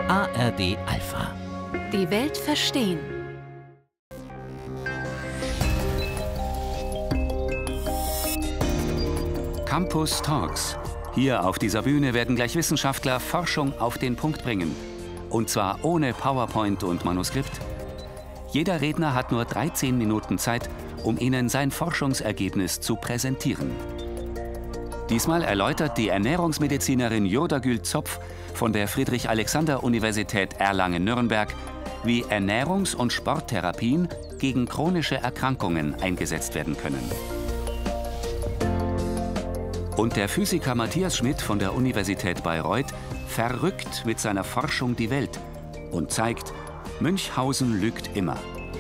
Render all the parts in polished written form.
ARD Alpha. Die Welt verstehen. Campus Talks. Hier auf dieser Bühne werden gleich Wissenschaftler Forschung auf den Punkt bringen. Und zwar ohne PowerPoint und Manuskript. Jeder Redner hat nur 13 Minuten Zeit, um Ihnen sein Forschungsergebnis zu präsentieren. Diesmal erläutert die Ernährungsmedizinerin Yodagül Zopf von der Friedrich-Alexander-Universität Erlangen-Nürnberg, wie Ernährungs- und Sporttherapien gegen chronische Erkrankungen eingesetzt werden können. Und der Physiker Matthias Schmidt von der Universität Bayreuth verrückt mit seiner Forschung die Welt und zeigt, Münchhausen lügt immer.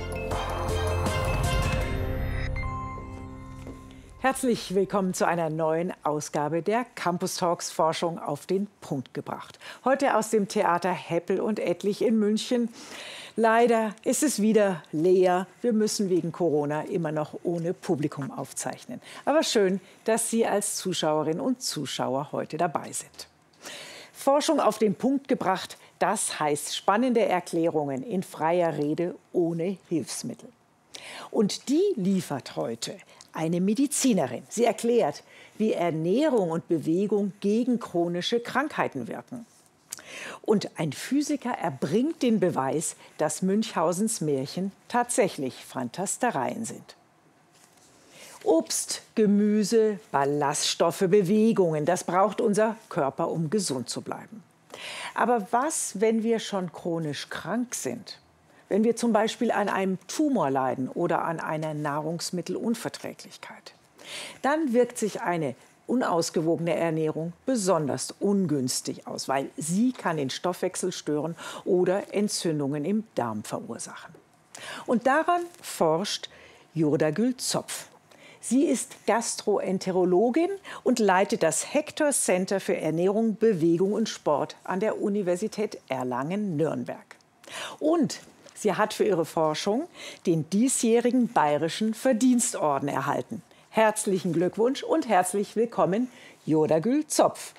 Herzlich willkommen zu einer neuen Ausgabe der Campus Talks Forschung auf den Punkt gebracht. Heute aus dem Theater Heppel und Ettlich in München. Leider ist es wieder leer. Wir müssen wegen Corona immer noch ohne Publikum aufzeichnen. Aber schön, dass Sie als Zuschauerinnen und Zuschauer heute dabei sind. Forschung auf den Punkt gebracht, das heißt spannende Erklärungen in freier Rede ohne Hilfsmittel. Und die liefert heute eine Medizinerin. Sie erklärt, wie Ernährung und Bewegung gegen chronische Krankheiten wirken. Und ein Physiker erbringt den Beweis, dass Münchhausens Märchen tatsächlich Fantastereien sind. Obst, Gemüse, Ballaststoffe, Bewegungen, das braucht unser Körper, um gesund zu bleiben. Aber was, wenn wir schon chronisch krank sind? Wenn wir zum Beispiel an einem Tumor leiden oder an einer Nahrungsmittelunverträglichkeit? Dann wirkt sich eine unausgewogene Ernährung besonders ungünstig aus, weil sie kann den Stoffwechsel stören oder Entzündungen im Darm verursachen. Und daran forscht Yodagül Zopf. Sie ist Gastroenterologin und leitet das Hector Center für Ernährung, Bewegung und Sport an der Universität Erlangen-Nürnberg. Und sie hat für ihre Forschung den diesjährigen Bayerischen Verdienstorden erhalten. Herzlichen Glückwunsch und herzlich willkommen, Yodagül Zopf.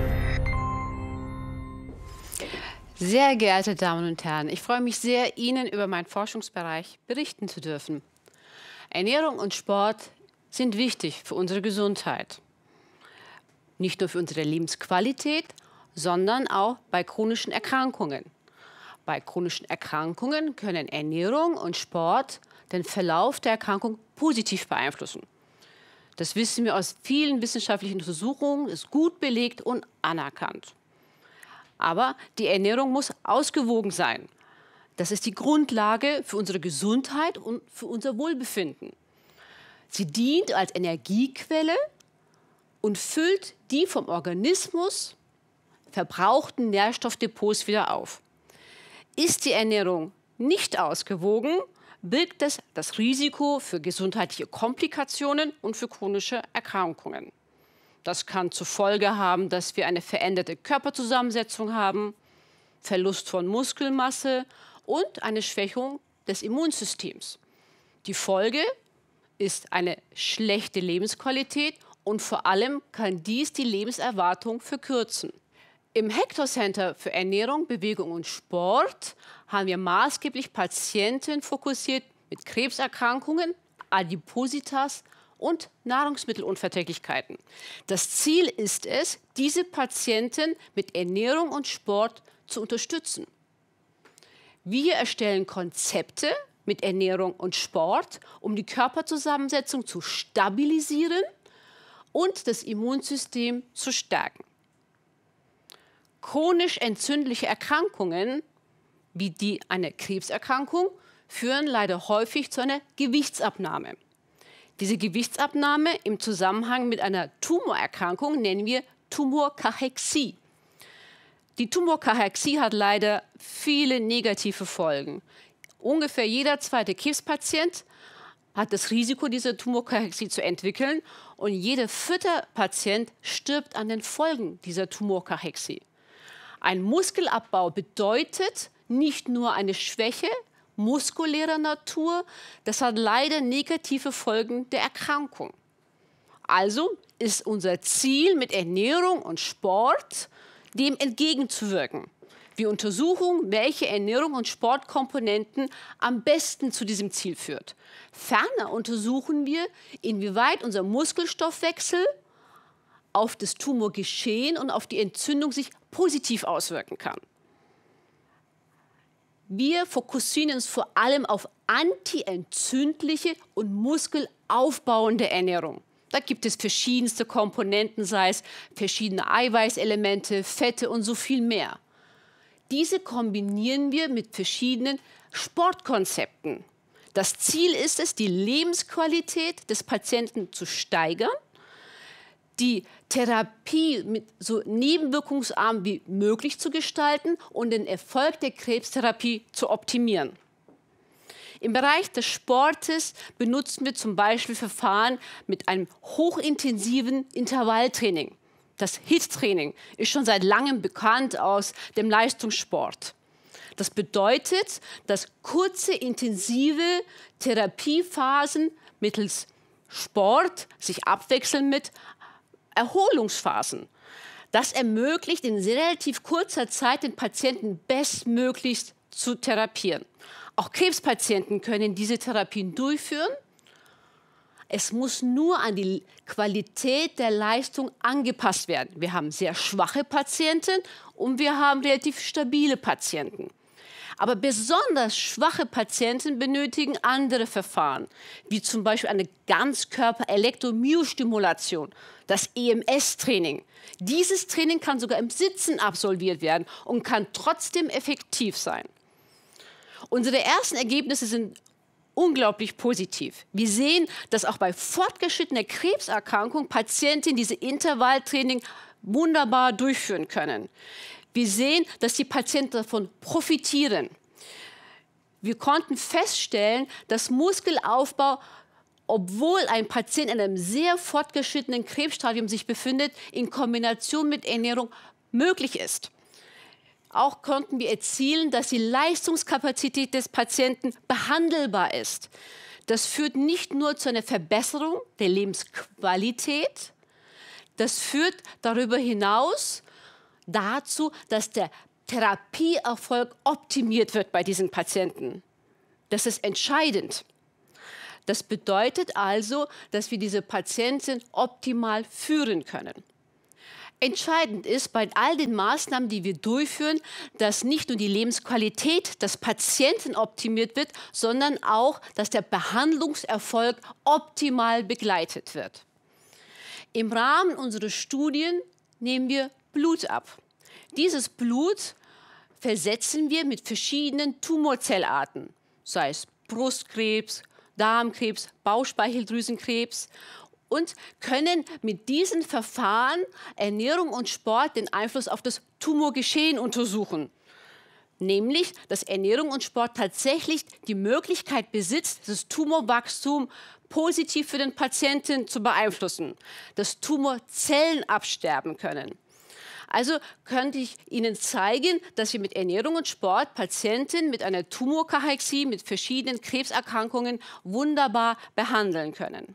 Sehr geehrte Damen und Herren, ich freue mich sehr, Ihnen über meinen Forschungsbereich berichten zu dürfen. Ernährung und Sport sind wichtig für unsere Gesundheit. Nicht nur für unsere Lebensqualität, sondern auch bei chronischen Erkrankungen. Bei chronischen Erkrankungen können Ernährung und Sport den Verlauf der Erkrankung positiv beeinflussen. Das wissen wir aus vielen wissenschaftlichen Untersuchungen, ist gut belegt und anerkannt. Aber die Ernährung muss ausgewogen sein. Das ist die Grundlage für unsere Gesundheit und für unser Wohlbefinden. Sie dient als Energiequelle und füllt die vom Organismus verbrauchten Nährstoffdepots wieder auf. Ist die Ernährung nicht ausgewogen, birgt es das Risiko für gesundheitliche Komplikationen und für chronische Erkrankungen. Das kann zur Folge haben, dass wir eine veränderte Körperzusammensetzung haben, Verlust von Muskelmasse und eine Schwächung des Immunsystems. Die Folge ist eine schlechte Lebensqualität und vor allem kann dies die Lebenserwartung verkürzen. Im Hector Center für Ernährung, Bewegung und Sport haben wir maßgeblich Patienten fokussiert mit Krebserkrankungen, Adipositas und Nahrungsmittelunverträglichkeiten. Das Ziel ist es, diese Patienten mit Ernährung und Sport zu unterstützen. Wir erstellen Konzepte mit Ernährung und Sport, um die Körperzusammensetzung zu stabilisieren und das Immunsystem zu stärken. Chronisch entzündliche Erkrankungen, wie eine Krebserkrankung, führen leider häufig zu einer Gewichtsabnahme. Diese Gewichtsabnahme im Zusammenhang mit einer Tumorerkrankung nennen wir Tumorkachexie. Die Tumorkachexie hat leider viele negative Folgen. Ungefähr jeder zweite Krebspatient hat das Risiko, diese Tumorkachexie zu entwickeln, und jeder vierte Patient stirbt an den Folgen dieser Tumorkachexie. Ein Muskelabbau bedeutet nicht nur eine Schwäche muskulärer Natur, das hat leider negative Folgen der Erkrankung. Also ist unser Ziel mit Ernährung und Sport, dem entgegenzuwirken. Wir untersuchen, welche Ernährung und Sportkomponenten am besten zu diesem Ziel führt. Ferner untersuchen wir, inwieweit unser Muskelstoffwechsel auf das Tumorgeschehen und auf die Entzündung sich positiv auswirken kann. Wir fokussieren uns vor allem auf antientzündliche und muskelaufbauende Ernährung. Da gibt es verschiedenste Komponenten, sei es verschiedene Eiweißelemente, Fette und so viel mehr. Diese kombinieren wir mit verschiedenen Sportkonzepten. Das Ziel ist es, die Lebensqualität des Patienten zu steigern, die Therapie mit so nebenwirkungsarm wie möglich zu gestalten und den Erfolg der Krebstherapie zu optimieren. Im Bereich des Sportes benutzen wir zum Beispiel Verfahren mit einem hochintensiven Intervalltraining. Das HIIT-Training ist schon seit langem bekannt aus dem Leistungssport. Das bedeutet, dass kurze, intensive Therapiephasen mittels Sport sich abwechseln mit Erholungsphasen. Das ermöglicht in relativ kurzer Zeit den Patienten bestmöglichst zu therapieren. Auch Krebspatienten können diese Therapien durchführen. Es muss nur an die Qualität der Leistung angepasst werden. Wir haben sehr schwache Patienten und wir haben relativ stabile Patienten. Aber besonders schwache Patienten benötigen andere Verfahren, wie zum Beispiel eine Ganzkörper-Elektromyostimulation, das EMS-Training. Dieses Training kann sogar im Sitzen absolviert werden und kann trotzdem effektiv sein. Unsere ersten Ergebnisse sind unglaublich positiv. Wir sehen, dass auch bei fortgeschrittener Krebserkrankung Patienten diese Intervalltraining wunderbar durchführen können. Wir sehen, dass die Patienten davon profitieren. Wir konnten feststellen, dass Muskelaufbau, obwohl ein Patient in einem sehr fortgeschrittenen Krebsstadium sich befindet, in Kombination mit Ernährung möglich ist. Auch konnten wir erzielen, dass die Leistungskapazität des Patienten behandelbar ist. Das führt nicht nur zu einer Verbesserung der Lebensqualität, das führt darüber hinaus dazu, dass der Therapieerfolg optimiert wird bei diesen Patienten. Das ist entscheidend. Das bedeutet also, dass wir diese Patienten optimal führen können. Entscheidend ist bei all den Maßnahmen, die wir durchführen, dass nicht nur die Lebensqualität des Patienten optimiert wird, sondern auch, dass der Behandlungserfolg optimal begleitet wird. Im Rahmen unserer Studien nehmen wir Blut ab. Dieses Blut versetzen wir mit verschiedenen Tumorzellarten, sei es Brustkrebs, Darmkrebs, Bauchspeicheldrüsenkrebs, und können mit diesen Verfahren Ernährung und Sport den Einfluss auf das Tumorgeschehen untersuchen. Nämlich, dass Ernährung und Sport tatsächlich die Möglichkeit besitzt, das Tumorwachstum positiv für den Patienten zu beeinflussen, dass Tumorzellen absterben können. Also könnte ich Ihnen zeigen, dass wir mit Ernährung und Sport Patienten mit einer Tumorkachexie, mit verschiedenen Krebserkrankungen wunderbar behandeln können.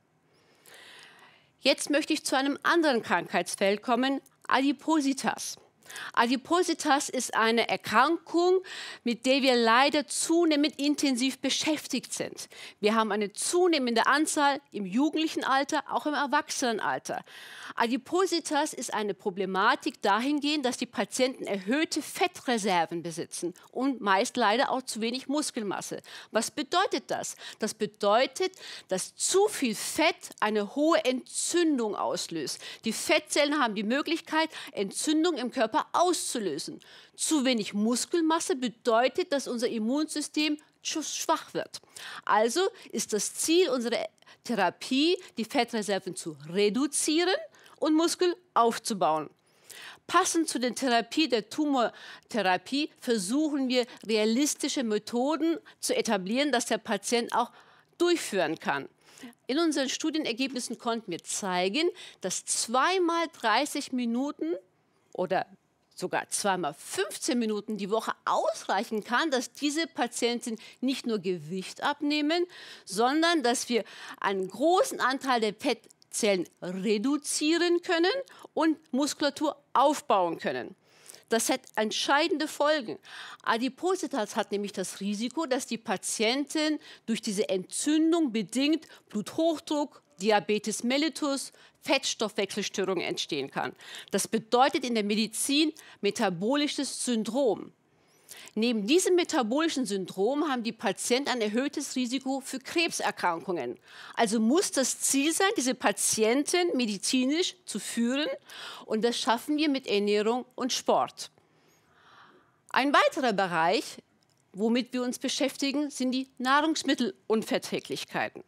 Jetzt möchte ich zu einem anderen Krankheitsfeld kommen, Adipositas. Adipositas ist eine Erkrankung, mit der wir leider zunehmend intensiv beschäftigt sind. Wir haben eine zunehmende Anzahl im jugendlichen Alter, auch im Erwachsenenalter. Adipositas ist eine Problematik dahingehend, dass die Patienten erhöhte Fettreserven besitzen und meist leider auch zu wenig Muskelmasse. Was bedeutet das? Das bedeutet, dass zu viel Fett eine hohe Entzündung auslöst. Die Fettzellen haben die Möglichkeit, Entzündung im Körper auszulösen. Zu wenig Muskelmasse bedeutet, dass unser Immunsystem schwach wird. Also ist das Ziel unserer Therapie, die Fettreserven zu reduzieren und Muskel aufzubauen. Passend zu der Therapie, der Tumortherapie, versuchen wir realistische Methoden zu etablieren, dass der Patient auch durchführen kann. In unseren Studienergebnissen konnten wir zeigen, dass 2 mal 30 Minuten oder sogar 2 mal 15 Minuten die Woche ausreichen kann, dass diese Patienten nicht nur Gewicht abnehmen, sondern dass wir einen großen Anteil der Fettzellen reduzieren können und Muskulatur aufbauen können. Das hat entscheidende Folgen. Adipositas hat nämlich das Risiko, dass die Patienten durch diese Entzündung bedingt Bluthochdruck, Diabetes mellitus, Fettstoffwechselstörungen entstehen kann. Das bedeutet in der Medizin metabolisches Syndrom. Neben diesem metabolischen Syndrom haben die Patienten ein erhöhtes Risiko für Krebserkrankungen. Also muss das Ziel sein, diese Patienten medizinisch zu führen. Und das schaffen wir mit Ernährung und Sport. Ein weiterer Bereich, womit wir uns beschäftigen, sind die Nahrungsmittelunverträglichkeiten.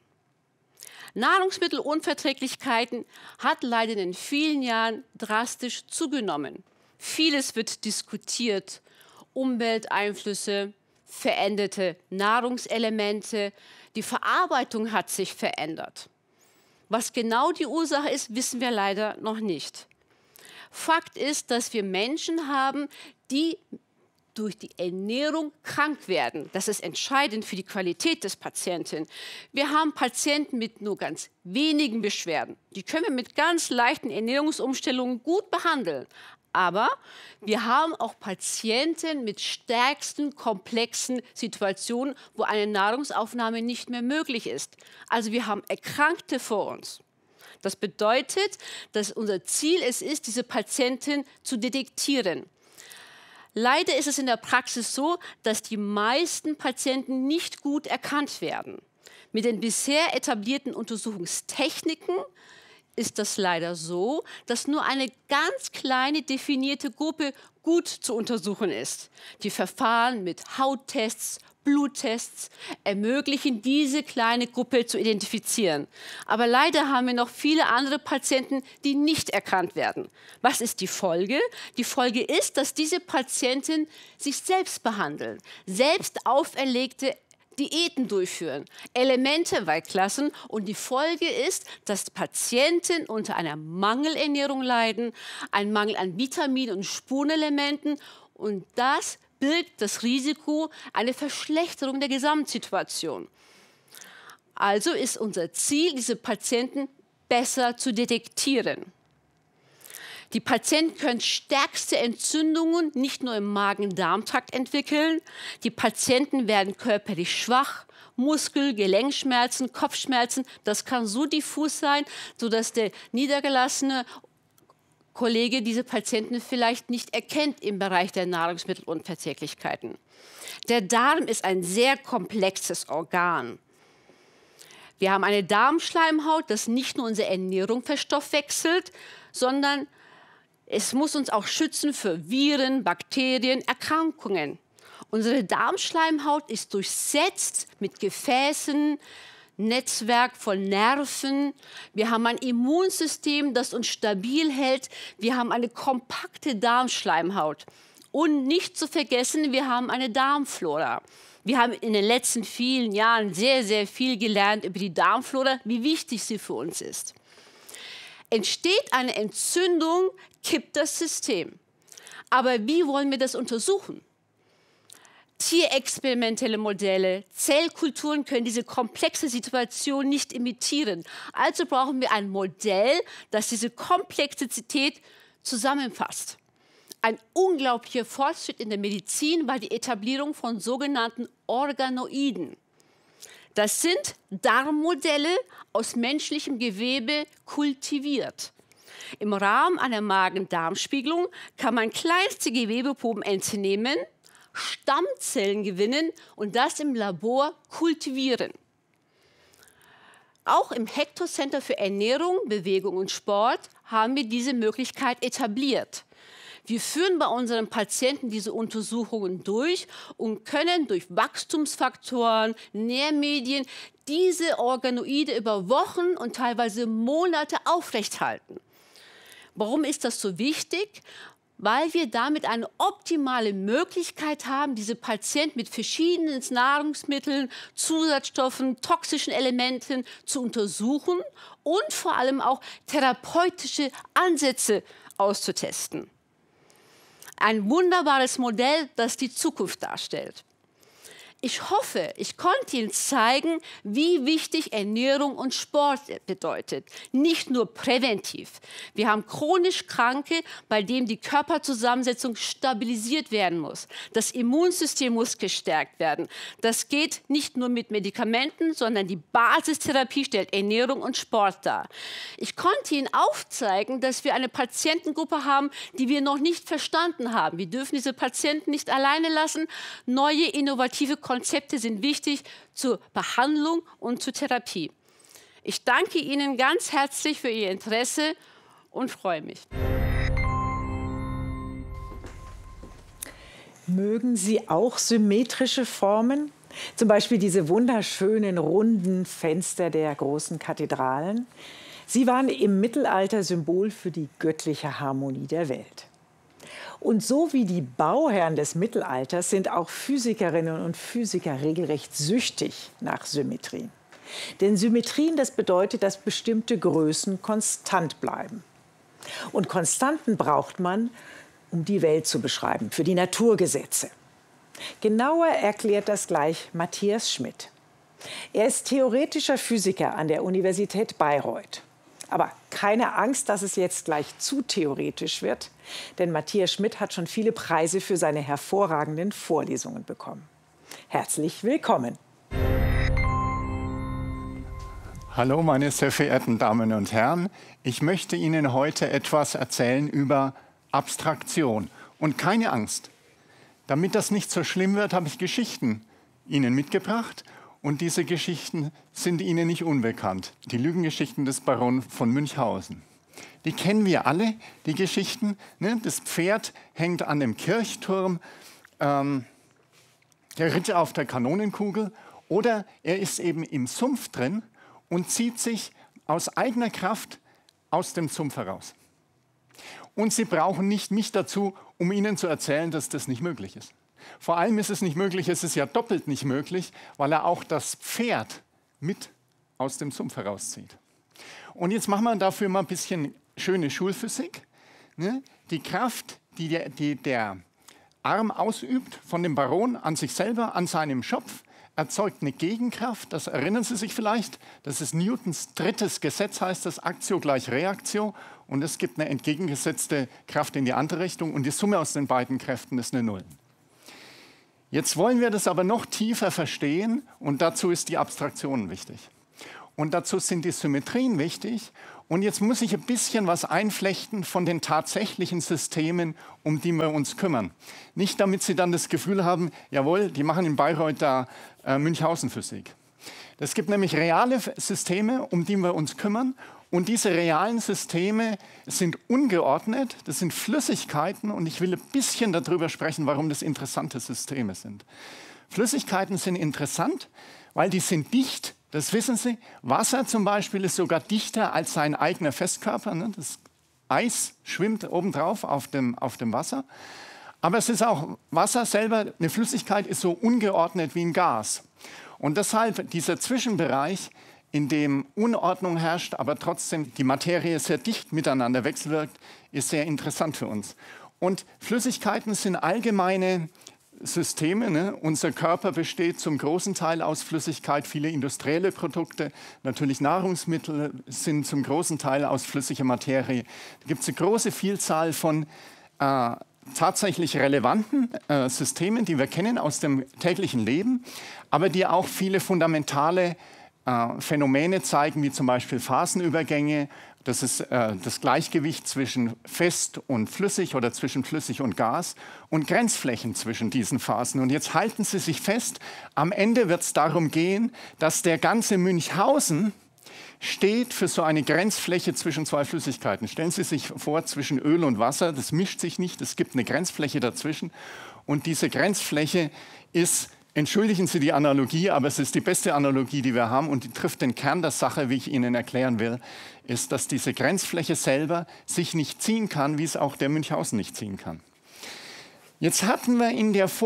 Nahrungsmittelunverträglichkeiten hat leider in den vielen Jahren drastisch zugenommen. Vieles wird diskutiert. Umwelteinflüsse, veränderte Nahrungselemente, die Verarbeitung hat sich verändert. Was genau die Ursache ist, wissen wir leider noch nicht. Fakt ist, dass wir Menschen haben, die durch die Ernährung krank werden. Das ist entscheidend für die Qualität des Patienten. Wir haben Patienten mit nur ganz wenigen Beschwerden. Die können wir mit ganz leichten Ernährungsumstellungen gut behandeln. Aber wir haben auch Patienten mit stärksten komplexen Situationen, wo eine Nahrungsaufnahme nicht mehr möglich ist. Also wir haben Erkrankte vor uns. Das bedeutet, dass unser Ziel es ist, diese Patienten zu detektieren. Leider ist es in der Praxis so, dass die meisten Patienten nicht gut erkannt werden. Mit den bisher etablierten Untersuchungstechniken ist das leider so, dass nur eine ganz kleine definierte Gruppe gut zu untersuchen ist. Die Verfahren mit Hauttests, Bluttests ermöglichen, diese kleine Gruppe zu identifizieren. Aber leider haben wir noch viele andere Patienten, die nicht erkannt werden. Was ist die Folge? Die Folge ist, dass diese Patienten sich selbst behandeln, selbst auferlegte Diäten durchführen, Elemente weglassen und die Folge ist, dass Patienten unter einer Mangelernährung leiden, ein Mangel an Vitaminen und Spurenelementen und das birgt das Risiko einer Verschlechterung der Gesamtsituation. Also ist unser Ziel, diese Patienten besser zu detektieren. Die Patienten können stärkste Entzündungen nicht nur im Magen-Darm-Trakt entwickeln. Die Patienten werden körperlich schwach, Muskel-, Gelenkschmerzen, Kopfschmerzen. Das kann so diffus sein, sodass der niedergelassene Kollege diese Patienten vielleicht nicht erkennt im Bereich der Nahrungsmittelunverträglichkeiten. Der Darm ist ein sehr komplexes Organ. Wir haben eine Darmschleimhaut, das nicht nur unsere Ernährung verstoffwechselt, sondern es muss uns auch schützen für Viren, Bakterien, Erkrankungen. Unsere Darmschleimhaut ist durchsetzt mit Gefäßen, Netzwerk von Nerven. Wir haben ein Immunsystem, das uns stabil hält. Wir haben eine kompakte Darmschleimhaut. Und nicht zu vergessen, wir haben eine Darmflora. Wir haben in den letzten vielen Jahren sehr, sehr viel gelernt über die Darmflora, wie wichtig sie für uns ist. Entsteht eine Entzündung, kippt das System. Aber wie wollen wir das untersuchen? Tierexperimentelle Modelle, Zellkulturen können diese komplexe Situation nicht imitieren. Also brauchen wir ein Modell, das diese Komplexität zusammenfasst. Ein unglaublicher Fortschritt in der Medizin war die Etablierung von sogenannten Organoiden. Das sind Darmmodelle aus menschlichem Gewebe kultiviert. Im Rahmen einer Magen-Darm-Spiegelung kann man kleinste Gewebeproben entnehmen, Stammzellen gewinnen und das im Labor kultivieren. Auch im Hector Center für Ernährung, Bewegung und Sport haben wir diese Möglichkeit etabliert. Wir führen bei unseren Patienten diese Untersuchungen durch und können durch Wachstumsfaktoren, Nährmedien diese Organoide über Wochen und teilweise Monate aufrechthalten. Warum ist das so wichtig? Weil wir damit eine optimale Möglichkeit haben, diese Patienten mit verschiedenen Nahrungsmitteln, Zusatzstoffen, toxischen Elementen zu untersuchen und vor allem auch therapeutische Ansätze auszutesten. Ein wunderbares Modell, das die Zukunft darstellt. Ich hoffe, ich konnte Ihnen zeigen, wie wichtig Ernährung und Sport bedeutet. Nicht nur präventiv. Wir haben chronisch Kranke, bei denen die Körperzusammensetzung stabilisiert werden muss. Das Immunsystem muss gestärkt werden. Das geht nicht nur mit Medikamenten, sondern die Basistherapie stellt Ernährung und Sport dar. Ich konnte Ihnen aufzeigen, dass wir eine Patientengruppe haben, die wir noch nicht verstanden haben. Wir dürfen diese Patienten nicht alleine lassen. Neue, innovative Konzepte sind wichtig zur Behandlung und zur Therapie. Ich danke Ihnen ganz herzlich für Ihr Interesse und freue mich. Mögen Sie auch symmetrische Formen? Zum Beispiel diese wunderschönen runden Fenster der großen Kathedralen. Sie waren im Mittelalter Symbol für die göttliche Harmonie der Welt. Und so wie die Bauherren des Mittelalters sind auch Physikerinnen und Physiker regelrecht süchtig nach Symmetrien. Denn Symmetrien, das bedeutet, dass bestimmte Größen konstant bleiben. Und Konstanten braucht man, um die Welt zu beschreiben, für die Naturgesetze. Genauer erklärt das gleich Matthias Schmidt. Er ist theoretischer Physiker an der Universität Bayreuth. Aber keine Angst, dass es jetzt gleich zu theoretisch wird, denn Matthias Schmidt hat schon viele Preise für seine hervorragenden Vorlesungen bekommen. Herzlich willkommen. Hallo, meine sehr verehrten Damen und Herren. Ich möchte Ihnen heute etwas erzählen über Abstraktion. Und keine Angst. Damit das nicht so schlimm wird, habe ich Geschichten Ihnen mitgebracht. Und diese Geschichten sind Ihnen nicht unbekannt. Die Lügengeschichten des Baron von Münchhausen. Die kennen wir alle, die Geschichten. Ne? Das Pferd hängt an dem Kirchturm, der Ritter auf der Kanonenkugel. Oder er ist eben im Sumpf drin und zieht sich aus eigener Kraft aus dem Sumpf heraus. Und Sie brauchen nicht mich dazu, um Ihnen zu erzählen, dass das nicht möglich ist. Vor allem ist es nicht möglich, es ist ja doppelt nicht möglich, weil er auch das Pferd mit aus dem Sumpf herauszieht. Und jetzt machen wir dafür mal ein bisschen schöne Schulphysik. Ne? Die Kraft, die der Arm ausübt von dem Baron an sich selber, an seinem Schopf, erzeugt eine Gegenkraft. Das erinnern Sie sich vielleicht. Das ist Newtons drittes Gesetz, heißt das, Aktio gleich Reaktio. Und es gibt eine entgegengesetzte Kraft in die andere Richtung. Und die Summe aus den beiden Kräften ist eine Null. Jetzt wollen wir das aber noch tiefer verstehen und dazu ist die Abstraktion wichtig. Und dazu sind die Symmetrien wichtig. Und jetzt muss ich ein bisschen was einflechten von den tatsächlichen Systemen, um die wir uns kümmern. Nicht, damit Sie dann das Gefühl haben, jawohl, die machen in Bayreuth da Münchhausen-Physik. Es gibt nämlich reale Systeme, um die wir uns kümmern. Und diese realen Systeme sind ungeordnet, das sind Flüssigkeiten und ich will ein bisschen darüber sprechen, warum das interessante Systeme sind. Flüssigkeiten sind interessant, weil die sind dicht, das wissen Sie. Wasser zum Beispiel ist sogar dichter als sein eigener Festkörper. Ne? Das Eis schwimmt obendrauf auf dem Wasser. Aber es ist auch, Wasser selber, eine Flüssigkeit ist so ungeordnet wie ein Gas. Und deshalb dieser Zwischenbereich, in dem Unordnung herrscht, aber trotzdem die Materie sehr dicht miteinander wechselwirkt, ist sehr interessant für uns. Und Flüssigkeiten sind allgemeine Systeme. Ne? Unser Körper besteht zum großen Teil aus Flüssigkeit. Viele industrielle Produkte, natürlich Nahrungsmittel, sind zum großen Teil aus flüssiger Materie. Da gibt es eine große Vielzahl von tatsächlich relevanten Systemen, die wir kennen aus dem täglichen Leben, aber die auch viele fundamentale Phänomene zeigen, wie zum Beispiel Phasenübergänge. Das ist das Gleichgewicht zwischen fest und flüssig oder zwischen flüssig und Gas und Grenzflächen zwischen diesen Phasen. Und jetzt halten Sie sich fest, am Ende wird es darum gehen, dass der ganze Münchhausen steht für so eine Grenzfläche zwischen zwei Flüssigkeiten. Stellen Sie sich vor, zwischen Öl und Wasser, das mischt sich nicht, es gibt eine Grenzfläche dazwischen. Und diese Grenzfläche ist, entschuldigen Sie die Analogie, aber es ist die beste Analogie, die wir haben und die trifft den Kern der Sache, wie ich Ihnen erklären will, ist, dass diese Grenzfläche selber sich nicht ziehen kann, wie es auch der Münchhausen nicht ziehen kann. Jetzt hatten wir in der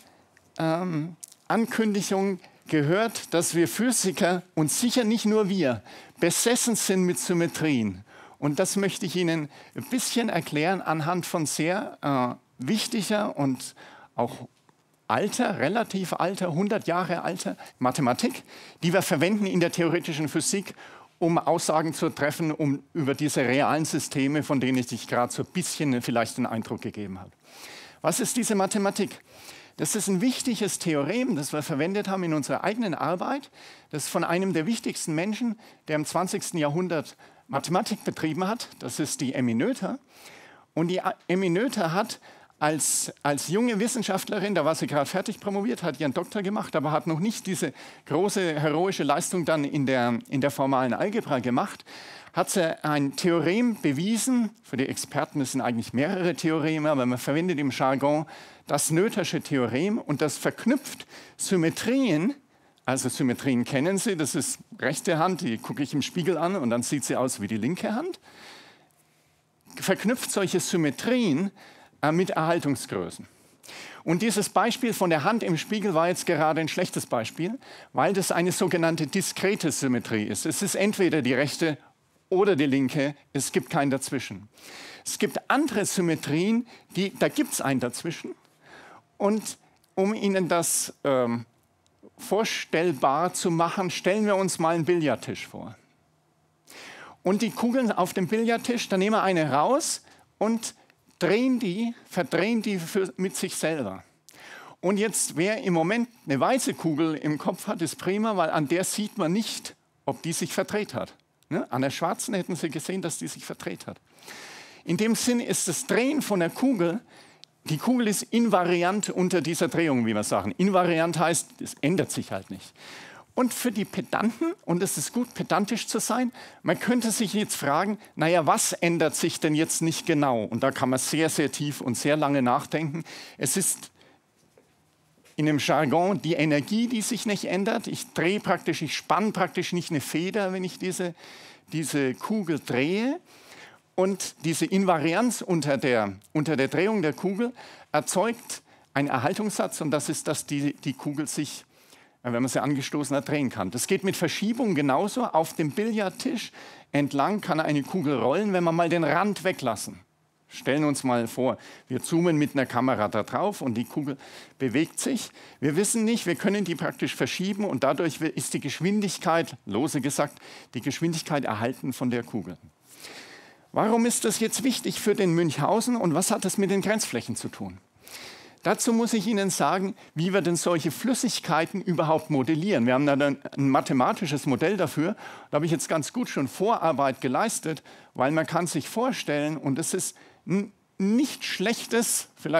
Vorankündigung gehört, dass wir Physiker und sicher nicht nur wir besessen sind mit Symmetrien. Und das möchte ich Ihnen ein bisschen erklären anhand von sehr wichtiger und auch alter, relativ alter, 100 Jahre alter Mathematik, die wir verwenden in der theoretischen Physik, um Aussagen zu treffen, über diese realen Systeme, von denen ich dich gerade so ein bisschen vielleicht den Eindruck gegeben habe. Was ist diese Mathematik? Das ist ein wichtiges Theorem, das wir verwendet haben in unserer eigenen Arbeit. Das ist von einem der wichtigsten Menschen, der im 20. Jahrhundert Mathematik betrieben hat. Das ist die Emmy Noether. Und die Emmy Noether hat als junge Wissenschaftlerin, da war sie gerade fertig promoviert, hat ihren Doktor gemacht, aber hat noch nicht diese große heroische Leistung dann in der formalen Algebra gemacht, hat sie ein Theorem bewiesen. Für die Experten, das sind eigentlich mehrere Theoreme, aber man verwendet im Jargon das Noethersche Theorem und das verknüpft Symmetrien. Also Symmetrien kennen Sie, das ist rechte Hand, die gucke ich im Spiegel an und dann sieht sie aus wie die linke Hand. Verknüpft solche Symmetrien mit Erhaltungsgrößen. Und dieses Beispiel von der Hand im Spiegel war jetzt gerade ein schlechtes Beispiel, weil das eine sogenannte diskrete Symmetrie ist. Es ist entweder die rechte oder die linke, es gibt kein Dazwischen. Es gibt andere Symmetrien, da gibt es ein Dazwischen. Und um Ihnen das vorstellbar zu machen, stellen wir uns mal einen Billardtisch vor. Und die Kugeln auf dem Billardtisch, da nehmen wir eine raus und verdrehen die mit sich selber. Und jetzt, wer im Moment eine weiße Kugel im Kopf hat, ist prima, weil an der sieht man nicht, ob die sich verdreht hat. Ne? An der schwarzen hätten Sie gesehen, dass die sich verdreht hat. In dem Sinn ist das Drehen von der Kugel, die Kugel ist invariant unter dieser Drehung, wie wir sagen. Invariant heißt, es ändert sich halt nicht. Und für die Pedanten, und es ist gut, pedantisch zu sein, man könnte sich jetzt fragen, naja, was ändert sich denn jetzt nicht genau? Und da kann man sehr, sehr tief und sehr lange nachdenken. Es ist in dem Jargon die Energie, die sich nicht ändert. Ich spanne praktisch nicht eine Feder, wenn ich diese Kugel drehe. Und diese Invarianz unter der Drehung der Kugel erzeugt einen Erhaltungssatz, und das ist, dass die Kugel sich, wenn man sie angestoßen hat, drehen kann. Das geht mit Verschiebung genauso. Auf dem Billardtisch entlang kann eine Kugel rollen, wenn wir mal den Rand weglassen. Stellen uns mal vor, wir zoomen mit einer Kamera da drauf und die Kugel bewegt sich. Wir wissen nicht, wir können die praktisch verschieben und dadurch ist die Geschwindigkeit, lose gesagt, die Geschwindigkeit erhalten von der Kugel. Warum ist das jetzt wichtig für den Münchhausen und was hat das mit den Grenzflächen zu tun? Dazu muss ich Ihnen sagen, wie wir denn solche Flüssigkeiten überhaupt modellieren. Wir haben da ein mathematisches Modell dafür. Da habe ich jetzt ganz gut schon Vorarbeit geleistet, weil man kann sich vorstellen, und das ist nicht schlechtes, vielleicht